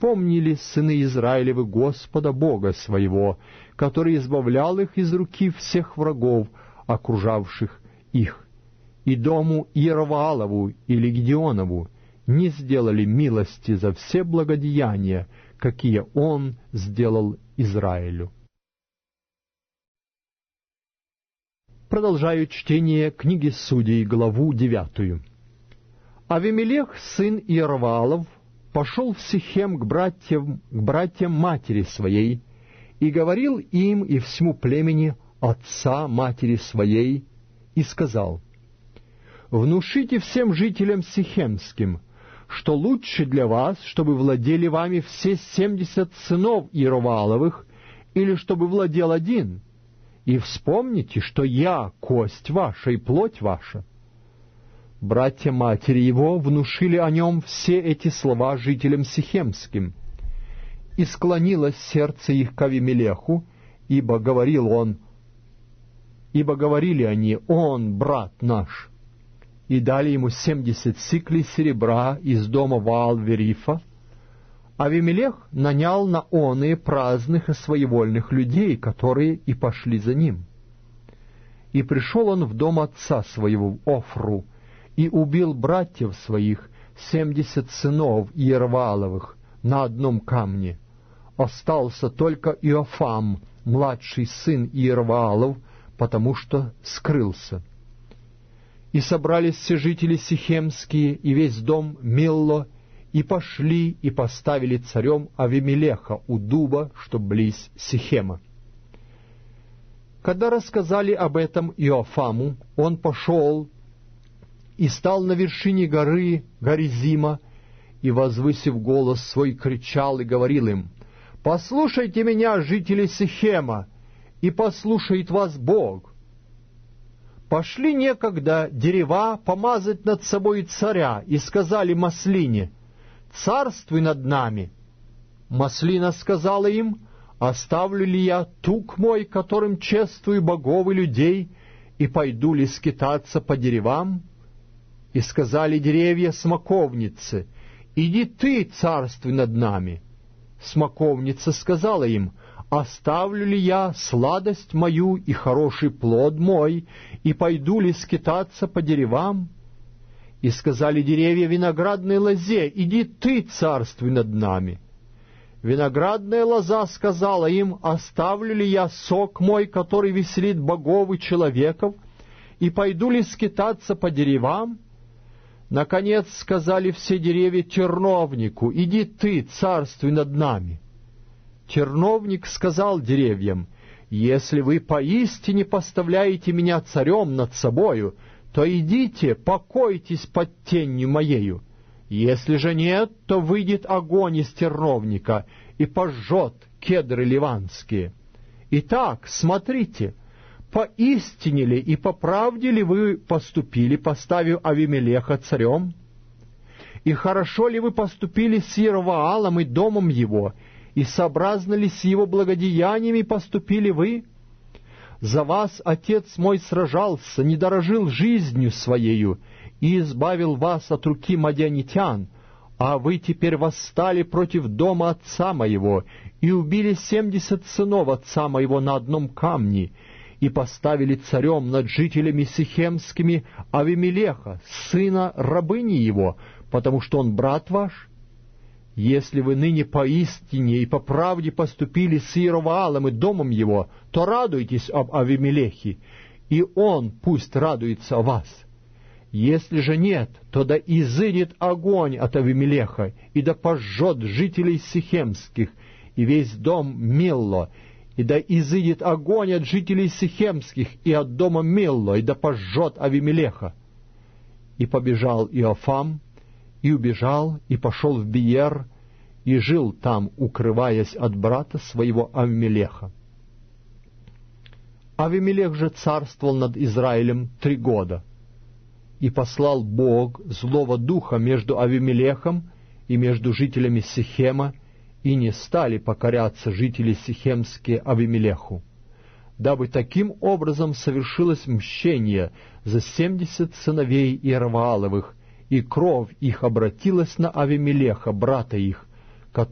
вспомнили сыны Израилевы Господа Бога своего, который избавлял их из руки всех врагов, окружавших их, и дому Иероваалову или Гедеонову не сделали милости за все благодеяния, какие он сделал Израилю. Продолжаю чтение книги Судей, главу 9. Авимелех, сын Иероваалов, пошел в Сихем к братьям матери своей, и говорил им и всему племени отца матери своей, и сказал: «Внушите всем жителям сихемским, что лучше для вас, чтобы владели вами все 70 сынов Иеровааловых, или чтобы владел один. И вспомните, что я — кость ваша и плоть ваша». Братья матери его внушили о нем все эти слова жителям сихемским. И склонилось сердце их к Авимелеху, ибо говорили они: «Он, брат наш». И дали ему 70 сиклей серебра из дома Ваал-Верифа. Авимелех нанял на оные праздных и своевольных людей, которые и пошли за ним. И пришел он в дом отца своего в Офру, и убил братьев своих, 70 сынов Иеровааловых, на одном камне. Остался только Иофам, младший сын Иероваалов, потому что скрылся. И собрались все жители сихемские и весь дом Милло, и пошли и поставили царем Авимелеха у дуба, что близ Сихема. Когда рассказали об этом Иофаму, он пошел и стал на вершине горы Горизима, и, возвысив голос свой, кричал и говорил им: «Послушайте меня, жители Сихема, и послушает вас Бог. Пошли некогда дерева помазать над собой царя, и сказали маслине: царствуй над нами. Маслина сказала им: оставлю ли я тук мой, которым чествую богов и людей, и пойду ли скитаться по деревам? И сказали деревья смоковнице: иди ты, царствуй над нами. Смоковница сказала им: оставлю ли я сладость мою и хороший плод мой, и пойду ли скитаться по деревам? И сказали деревья виноградной лозе: иди ты, царствуй над нами. Виноградная лоза сказала им: оставлю ли я сок мой, который веселит богов и человеков, и пойду ли скитаться по деревам? Наконец сказали все деревья терновнику: иди ты, царствуй над нами. Терновник сказал деревьям: если вы поистине поставляете меня царем над собою, то идите, покойтесь под тенью моею. Если же нет, то выйдет огонь из терновника и пожжет кедры ливанские. Итак, смотрите, поистине ли и по правде ли вы поступили, поставив Авимелеха царем? И хорошо ли вы поступили с Иероваалом и домом его, и сообразно ли с его благодеяниями поступили вы? За вас отец мой сражался, не дорожил жизнью своею, и избавил вас от руки мадианитян, а вы теперь восстали против дома отца моего, и убили 70 сынов отца моего на одном камне, и поставили царем над жителями сихемскими Авимелеха, сына рабыни его, потому что он брат ваш? Если вы ныне поистине и по правде поступили с Иероваалом и домом его, то радуйтесь об Авимелехе, и он пусть радуется о вас. Если же нет, то да изыдет огонь от Авимелеха, и да пожжет жителей сихемских, и весь дом Милло, и да изыдет огонь от жителей сихемских и от дома Милло, и да пожжет Авимелеха». И побежал Иофам, и убежал, и пошел в Биер, и жил там, укрываясь от брата своего Авимелеха. Авимелех же царствовал над Израилем 3 года. И послал Бог злого духа между Авимелехом и между жителями Сихема, и не стали покоряться жители сихемские Авимелеху, дабы таким образом совершилось мщение за 70 сыновей Иеровааловых, и кровь их обратилась на Авимелеха, брата их,